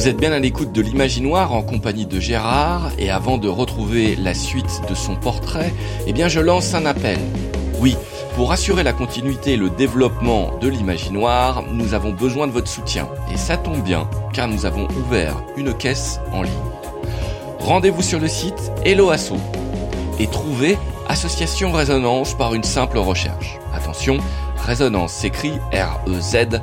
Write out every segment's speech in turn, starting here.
Vous êtes bien à l'écoute de l'Imaginoire en compagnie de Gérard, et avant de retrouver la suite de son portrait, je lance un appel. Oui, pour assurer la continuité et le développement de l'Imaginoire, nous avons besoin de votre soutien. Et ça tombe bien, car nous avons ouvert une caisse en ligne. Rendez-vous sur le site Hello Asso et trouvez Association Résonance par une simple recherche. Attention, Résonance s'écrit R-E-Z-O-N-A-N-C-E.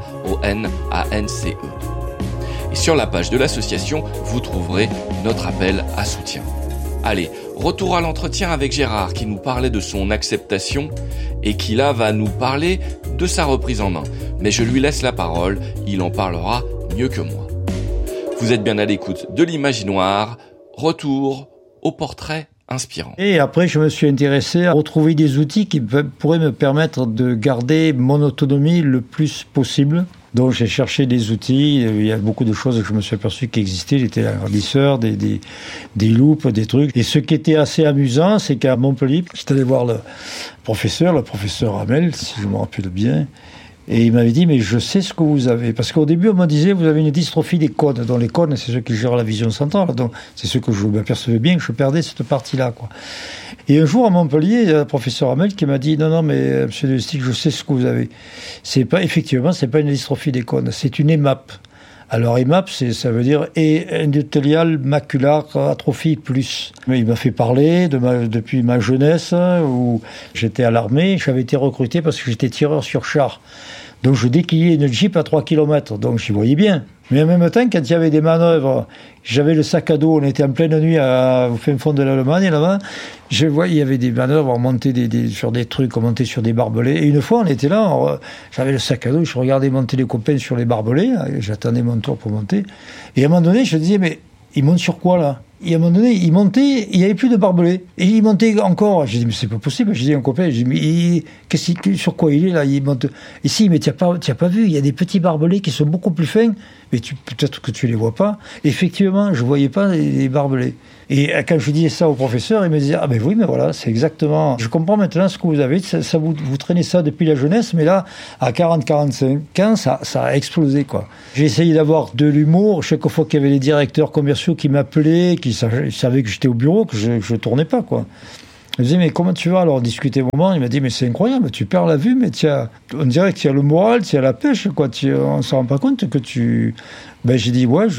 Et sur la page de l'association, vous trouverez notre appel à soutien. Allez, retour à l'entretien avec Gérard qui nous parlait de son acceptation et qui là va nous parler de sa reprise en main. Mais je lui laisse la parole, il en parlera mieux que moi. Vous êtes bien à l'écoute de l'Imaginoire, retour au portrait inspirant. Et après, je me suis intéressé à retrouver des outils qui pourraient me permettre de garder mon autonomie le plus possible. Donc j'ai cherché des outils, il y a beaucoup de choses que je me suis aperçu qui existaient, des télégraphiseurs, des loupes, des trucs. Et ce qui était assez amusant, c'est qu'à Montpellier, j'étais allé voir le professeur Hamel, si je me rappelle bien, et il m'avait dit, mais je sais ce que vous avez. Parce qu'au début, on me disait, vous avez une dystrophie des cônes. Donc les cônes, c'est ceux qui gèrent la vision centrale. Donc c'est ceux que je m'apercevais bien que je perdais cette partie-là, quoi. Et un jour, à Montpellier, il y a le professeur Hamel qui m'a dit, non, mais monsieur Delestick, je sais ce que vous avez. Effectivement, c'est pas une dystrophie des cônes, c'est une EMAP. Alors EMAP, ça veut dire endothélial macular atrophie plus. Mais il m'a fait parler depuis ma jeunesse, où j'étais à l'armée, j'avais été recruté parce que j'étais tireur sur char. Donc je déquillais une Jeep à 3 km, donc j'y voyais bien. Mais en même temps, quand il y avait des manœuvres, j'avais le sac à dos, on était en pleine nuit au fin fond de l'Allemagne, là-bas, je voyais, il y avait des manœuvres, on montait sur des trucs, on montait sur des barbelés. Et une fois, on était là, j'avais le sac à dos, je regardais monter les copains sur les barbelés, j'attendais mon tour pour monter. Et à un moment donné, je disais, mais ils montent sur quoi, là? Et à un moment donné, il montait, il n'y avait plus de barbelés. Et il montait encore. J'ai dit, mais c'est pas possible. J'ai dit à un copain, j'ai dit, mais sur quoi il est là? Il monte. Ici, mais tu n'as pas vu, il y a des petits barbelés qui sont beaucoup plus fins, mais peut-être que tu les vois pas. Effectivement, je voyais pas les barbelés. Et quand je disais ça au professeur, il me disait, ah ben oui, mais voilà, c'est exactement, je comprends maintenant ce que vous avez, ça vous traînez ça depuis la jeunesse, mais là, à 40-45 ans, ça a explosé, quoi. J'ai essayé d'avoir de l'humour, chaque fois qu'il y avait les directeurs commerciaux qui m'appelaient, qui savaient que j'étais au bureau, que je tournais pas, quoi. Je me disais, mais comment tu vas? Alors, discuter un moment, il m'a dit, mais c'est incroyable, tu perds la vue, mais on dirait que tu as le moral, tu as la pêche, quoi. On s'en rend pas compte que tu... Ben, j'ai dit, ouais,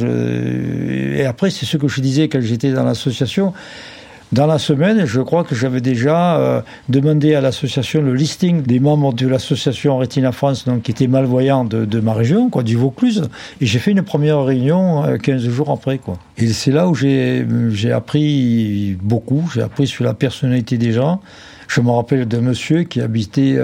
et après, c'est ce que je disais quand j'étais dans l'association. Dans la semaine, je crois que j'avais déjà demandé à l'association le listing des membres de l'association Rétina France, donc qui étaient malvoyants de ma région, quoi, du Vaucluse. Et j'ai fait une première réunion 15 jours après, quoi. Et c'est là où j'ai appris beaucoup. J'ai appris sur la personnalité des gens. Je me rappelle d'un monsieur qui habitait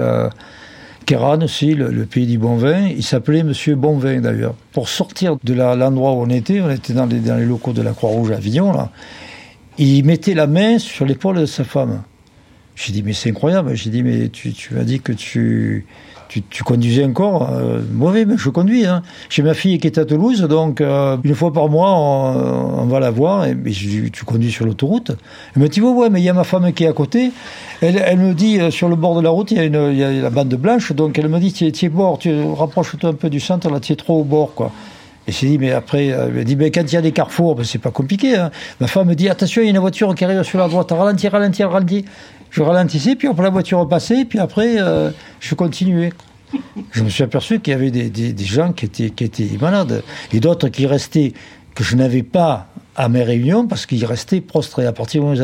Kéran aussi, le pays du bon vin. Il s'appelait Monsieur Bonvin, d'ailleurs. Pour sortir de l'endroit où on était dans les locaux de la Croix-Rouge à Avignon, là. Il mettait la main sur l'épaule de sa femme. J'ai dit, mais c'est incroyable. J'ai dit, mais tu m'as dit que tu conduisais encore. Mauvais, mais je conduis. Hein. J'ai ma fille qui est à Toulouse, donc une fois par mois, on va la voir. Et je dis, tu conduis sur l'autoroute? Elle me dit, ouais, mais il y a ma femme qui est à côté. Elle me dit, sur le bord de la route, il y a la bande blanche. Donc elle me dit, tu es bord, rapproche-toi un peu du centre, là, tu es trop au bord, quoi. Et j'ai dit, mais après, elle me dit, mais quand il y a des carrefours, ben c'est pas compliqué, hein. Ma femme me dit, attention, il y a une voiture qui arrive sur la droite, ralentis. Je ralentissais, puis après la voiture passait, puis après, je continuais. Je me suis aperçu qu'il y avait des gens qui étaient malades. Et d'autres qui restaient, que je n'avais pas à mes réunions, parce qu'ils restaient prostrés. À partir du moment où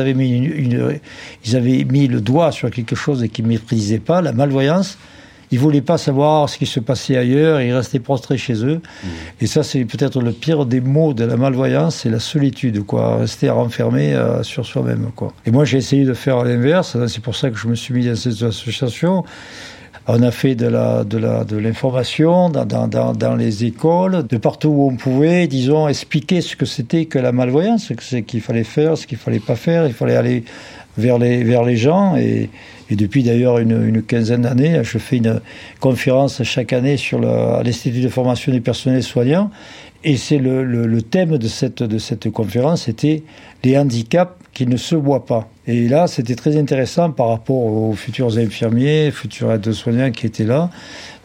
ils avaient mis le doigt sur quelque chose et qu'ils ne maîtrisaient pas, la malvoyance, ils voulaient pas savoir ce qui se passait ailleurs, ils restaient prostrés chez eux. Et ça, c'est peut-être le pire des maux de la malvoyance, c'est la solitude, quoi. Rester renfermé sur soi-même, quoi. Et moi, j'ai essayé de faire l'inverse. C'est pour ça que je me suis mis dans cette association. On a fait de l'information dans les écoles, de partout où on pouvait, disons, expliquer ce que c'était que la malvoyance, ce qu'il fallait faire, ce qu'il fallait pas faire. Il fallait aller vers les gens. Et depuis d'ailleurs une quinzaine d'années, je fais une conférence chaque année à l'Institut de formation du personnel soignant. Et c'est le thème de cette conférence, c'était les handicaps qui ne se voient pas. Et là, c'était très intéressant par rapport aux futurs infirmiers, futurs aides-soignants qui étaient là,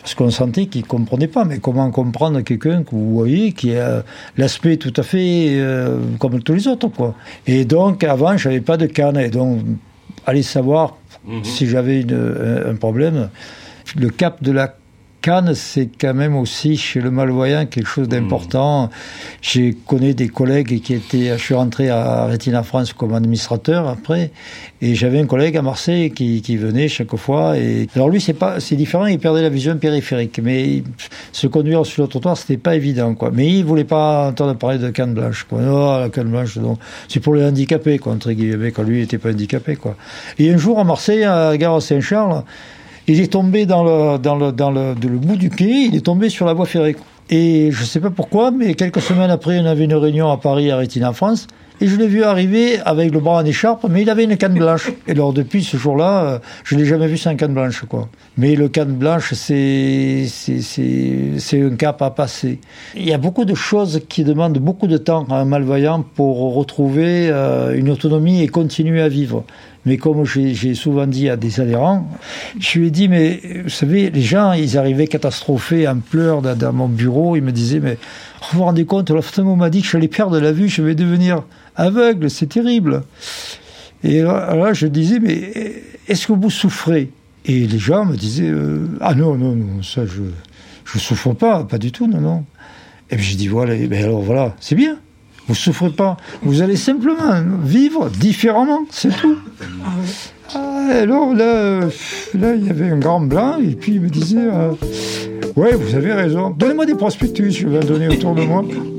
Parce qu'on sentait qu'il ne comprenait pas. Mais comment comprendre quelqu'un que vous voyez qui a l'aspect tout à fait comme tous les autres, quoi. Et donc, avant, je n'avais pas de canne. Et donc, allez savoir si j'avais un problème. Le cap de la canne, c'est quand même aussi chez le malvoyant quelque chose d'important. J'ai connu des collègues je suis rentré à Retina France comme administrateur après, et j'avais un collègue à Marseille qui venait chaque fois. Et alors lui, c'est différent, il perdait la vision périphérique, mais se conduire sur le trottoir, c'était pas évident, quoi. Mais il voulait pas entendre parler de canne blanche, quoi. Non, la canne blanche, non. C'est pour les handicapés, quoi, entre guillemets, quand lui, il était pas handicapé, quoi. Et un jour, à Marseille, à la gare Saint-Charles, il est tombé dans le bout du quai, il est tombé sur la voie ferrée. Et je ne sais pas pourquoi, mais quelques semaines après, on avait une réunion à Paris, à Retina France, et je l'ai vu arriver avec le bras en écharpe, mais il avait une canne blanche. Et alors, depuis ce jour-là, je ne l'ai jamais vu sans canne blanche, quoi. Mais le canne blanche, c'est un cap à passer. Il y a beaucoup de choses qui demandent beaucoup de temps à un malvoyant pour retrouver une autonomie et continuer à vivre. Mais comme j'ai souvent dit à des adhérents, je lui ai dit, mais vous savez, les gens, ils arrivaient catastrophés en pleurs dans mon bureau, ils me disaient, mais vous vous rendez compte, l'ophtalmo m'a dit que je allais perdre la vue, je vais devenir aveugle, c'est terrible. Et là, je disais, mais est-ce que vous souffrez? Et les gens me disaient, ah non, ça je souffre pas du tout, non. Et puis j'ai dit, voilà, ben alors voilà, c'est bien. Vous ne souffrez pas. Vous allez simplement vivre différemment, c'est tout. Alors là, il y avait un grand blanc, et puis il me disait, ouais, vous avez raison. Donnez-moi des prospectus, je vais en donner autour de moi.